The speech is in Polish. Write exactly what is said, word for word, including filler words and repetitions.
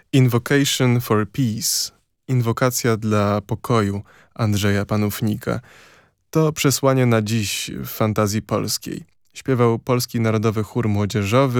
Invocation for Peace, inwokacja dla pokoju Andrzeja Panównika. To przesłanie na dziś w fantazji polskiej. Śpiewał Polski Narodowy Chór Młodzieżowy